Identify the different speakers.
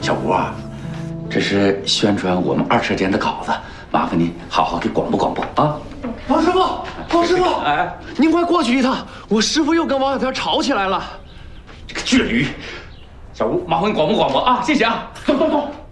Speaker 1: 小吴啊，这是宣传我们二车间的稿子，麻烦您好好给广播啊。
Speaker 2: 王师傅，王师傅，哎，您快过去一趟，我师傅又跟王小天吵起来了。
Speaker 1: 这个倔驴，小吴，麻烦你广播啊，谢谢啊，走。